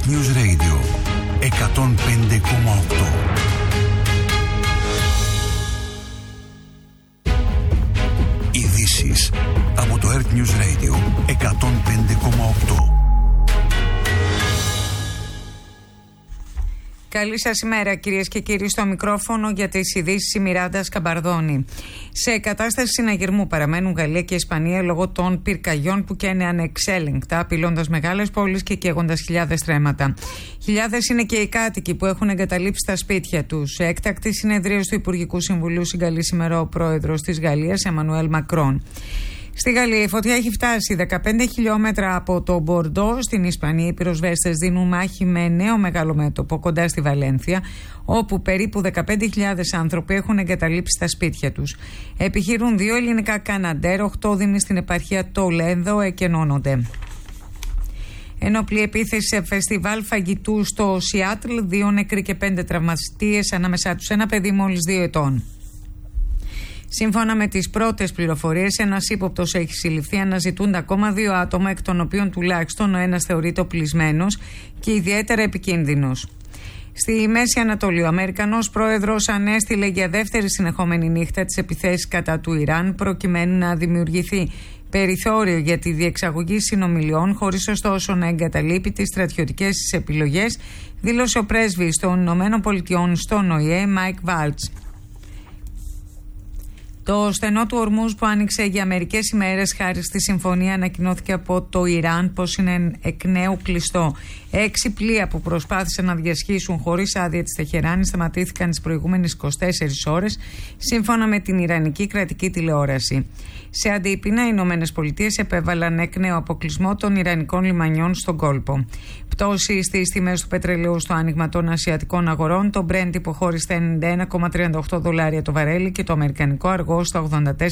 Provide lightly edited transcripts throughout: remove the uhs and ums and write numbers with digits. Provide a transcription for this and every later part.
Earth News Radio 105,8. Ειδήσεις από το Earth News Radio 105,8. Καλή σας ημέρα, κυρίες και κύριοι. Στο μικρόφωνο για τις ειδήσεις η Μιράντα Σκαμπαρδόνη. Σε κατάσταση συναγερμού παραμένουν Γαλλία και Ισπανία λόγω των πυρκαγιών που καίνε ανεξέλεγκτα, απειλώντας μεγάλες πόλεις και καίγοντας χιλιάδες στρέμματα. Χιλιάδες είναι και οι κάτοικοι που έχουν εγκαταλείψει τα σπίτια τους. Σε έκτακτη συνεδρίαση του Υπουργικού Συμβουλίου συγκαλεί σήμερα ο πρόεδρος της Γαλλίας, Εμμανουέλ Μακρόν. Στη Γαλλία η φωτιά έχει φτάσει 15 χιλιόμετρα από το Μπορντό. Στην Ισπανία οι πυροσβέστες δίνουν μάχη με νέο μεγάλο μέτωπο κοντά στη Βαλένθια, όπου περίπου 15.000 άνθρωποι έχουν εγκαταλείψει τα σπίτια τους. Επιχειρούν 2 ελληνικά Καναντέρ, 8 δήμοι στην επαρχία Τολέδο εκενώνονται. Ενόπλη επίθεση σε φεστιβάλ φαγητού στο Σιάτλ, 2 νεκροί και 5 τραυματίες, ανάμεσά τους ένα παιδί μόλις 2 ετών. Σύμφωνα με τις πρώτες πληροφορίες, ένας ύποπτος έχει συλληφθεί, αναζητούνται ακόμα 2 άτομα, εκ των οποίων τουλάχιστον ο ένας θεωρείται οπλισμένος και ιδιαίτερα επικίνδυνος. Στη Μέση Ανατολή, ο Αμερικανός πρόεδρος ανέστηλε για δεύτερη συνεχόμενη νύχτα τις επιθέσεις κατά του Ιράν, προκειμένου να δημιουργηθεί περιθώριο για τη διεξαγωγή συνομιλιών, χωρίς ωστόσο να εγκαταλείπει τις στρατιωτικές της επιλογές, δήλωσε ο πρέσβης των ΗΠΑ στον ΟΗΕ, Μάικ Βάλτς. Το στενό του Ορμούζ που άνοιξε για μερικές ημέρες χάρη στη συμφωνία ανακοινώθηκε από το Ιράν πως είναι εκ νέου κλειστό. 6 πλοία που προσπάθησαν να διασχίσουν χωρίς άδεια της Τεχεράνης σταματήθηκαν τις προηγούμενες 24 ώρες, σύμφωνα με την Ιρανική κρατική τηλεόραση. Σε αντίπεινα, οι ΗΠΑ επέβαλαν εκ νέου αποκλεισμό των Ιρανικών λιμανιών στον κόλπο. Πτώση στις τιμές του πετρελαίου στο άνοιγμα των ασιατικών αγορών. Το Brent υποχώρησε στα $91,38 το βαρέλι και το αμερικανικό αργό στα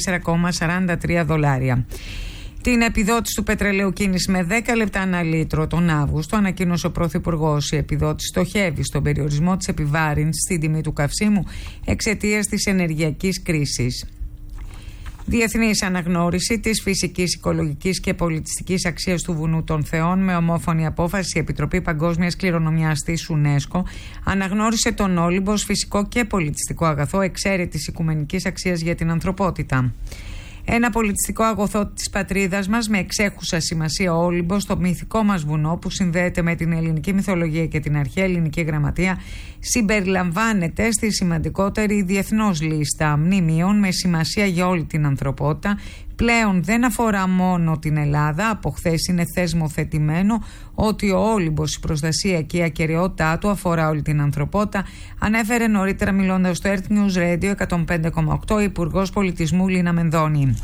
$84,43. Την επιδότηση του πετρελαίου κίνηση με 10 λεπτά ανά λίτρο τον Αύγουστο ανακοίνωσε ο Πρωθυπουργός. Η επιδότηση στοχεύει στον περιορισμό της επιβάρυνσης στην τιμή του καυσίμου εξαιτίας της ενεργειακής κρίσης. Διεθνής αναγνώριση της φυσικής, οικολογικής και πολιτιστικής αξίας του Βουνού των Θεών. Με ομόφωνη απόφαση, η Επιτροπή Παγκόσμιας Κληρονομιάς της UNESCO αναγνώρισε τον Όλυμπο ως φυσικό και πολιτιστικό αγαθό εξαίρετης οικουμενικής αξίας για την ανθρωπότητα. Ένα πολιτιστικό αγαθό της πατρίδας μας με εξέχουσα σημασία, ο Όλυμπος, το μυθικό μας βουνό που συνδέεται με την ελληνική μυθολογία και την αρχαία ελληνική γραμματεία, συμπεριλαμβάνεται στη σημαντικότερη διεθνώς λίστα μνημείων με σημασία για όλη την ανθρωπότητα. Πλέον δεν αφορά μόνο την Ελλάδα, από χθες είναι θεσμοθετημένο ότι ο Όλυμπος, η προστασία και η ακεραιότητά του αφορά όλη την ανθρωπότητα, ανέφερε νωρίτερα μιλώντας στο Earth News Radio 105,8 ο Υπουργός Πολιτισμού Λίνα Μενδώνη.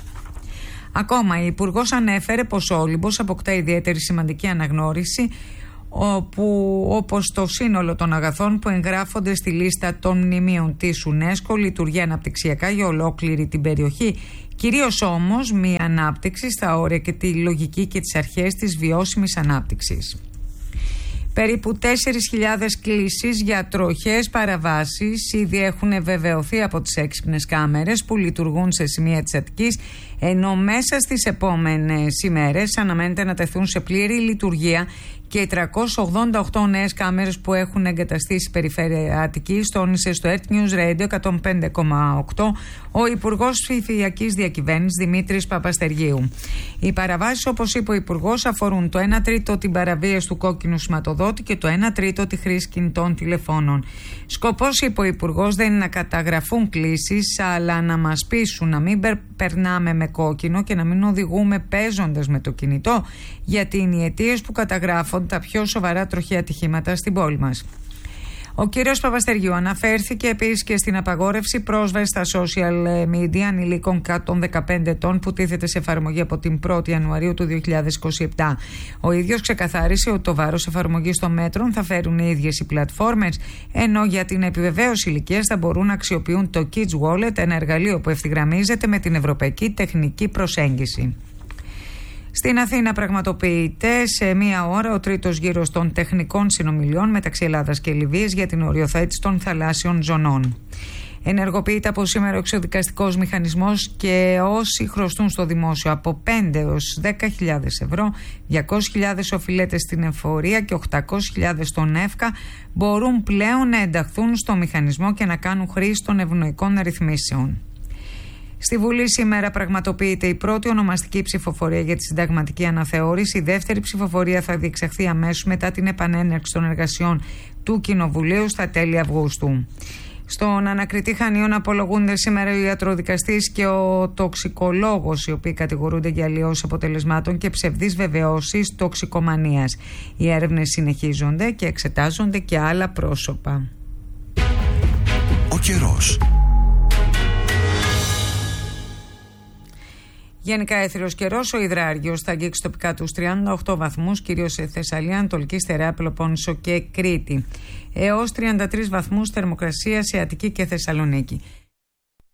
Ακόμα, η Υπουργός ανέφερε πως ο Όλυμπος αποκτά ιδιαίτερη σημαντική αναγνώριση, όπου όπως το σύνολο των αγαθών που εγγράφονται στη λίστα των μνημείων της UNESCO λειτουργεί αναπτυξιακά για ολόκληρη την περιοχή, κυρίως όμως μία ανάπτυξη στα όρια και τη λογική και τις αρχές της βιώσιμης ανάπτυξης. Περίπου 4.000 κλήσεις για τροχές παραβάσεις ήδη έχουν βεβαιωθεί από τις έξυπνες κάμερες που λειτουργούν σε σημεία της Αττικής, ενώ μέσα στις επόμενες ημέρες αναμένεται να τεθούν σε πλήρη λειτουργία και οι 388 νέες κάμερες που έχουν εγκαταστήσει η περιφέρεια Αττικής, τόνισε στο Earth News Radio 105,8 ο Υπουργός Ψηφιακής Διακυβέρνησης Δημήτρης Παπαστεργίου. Οι παραβάσεις, όπως είπε ο Υπουργός, αφορούν το 1 τρίτο την παραβίαση του κόκκινου σηματοδότη και το 1 τρίτο τη χρήση κινητών τηλεφώνων. Σκοπός, είπε ο Υπουργός, δεν είναι να καταγραφούν κλήσεις, αλλά να μας πείσουν να μην περνάμε με κόκκινο και να μην οδηγούμε παίζοντας με το κινητό, γιατί είναι οι αιτίες που καταγράφονται τα πιο σοβαρά τροχαία ατυχήματα στην πόλη μας. Ο κύριος Παπαστεργίου αναφέρθηκε επίσης και στην απαγόρευση πρόσβασης στα social media ανηλίκων κάτω των 15 ετών που τίθεται σε εφαρμογή από την 1η Ιανουαρίου του 2027. Ο ίδιος ξεκαθάρισε ότι το βάρος εφαρμογής των μέτρων θα φέρουν οι ίδιες οι πλατφόρμες, ενώ για την επιβεβαίωση ηλικίας θα μπορούν να αξιοποιούν το Kids Wallet, ένα εργαλείο που ευθυγραμμίζεται με την ευρωπαϊκή τεχνική προσέγγιση. Στην Αθήνα πραγματοποιείται σε μία ώρα ο τρίτος γύρος των τεχνικών συνομιλιών μεταξύ Ελλάδας και Λιβύης για την οριοθέτηση των θαλάσσιων ζωνών. Ενεργοποιείται από σήμερα ο εξοδικαστικός μηχανισμός και όσοι χρωστούν στο δημόσιο από 5 έως 10.000 ευρώ, 200.000 οφειλέτες στην εφορία και 800.000 στον ΕΦΚΑ μπορούν πλέον να ενταχθούν στο μηχανισμό και να κάνουν χρήση των ευνοϊκών ρυθμίσεων. Στη Βουλή σήμερα πραγματοποιείται η πρώτη ονομαστική ψηφοφορία για τη συνταγματική αναθεώρηση. Η δεύτερη ψηφοφορία θα διεξαχθεί αμέσως μετά την επανέναρξη των εργασιών του Κοινοβουλίου στα τέλη Αυγούστου. Στον ανακριτή Χανίων απολογούνται σήμερα ο ιατροδικαστής και ο τοξικολόγος, οι οποίοι κατηγορούνται για αλλοιώσεις αποτελεσμάτων και ψευδείς βεβαιώσεις τοξικομανίας. Οι έρευνες συνεχίζονται και εξετάζονται και άλλα πρόσωπα. Ο καιρός. Γενικά έθριος καιρός, ο υδράργιος θα αγγίξει τοπικά τους 38 βαθμούς, κυρίως σε Θεσσαλία, Ανατολική, Στερεά, Πελοπόννησο και Κρήτη. Έως 33 βαθμούς θερμοκρασία σε Αττική και Θεσσαλονίκη.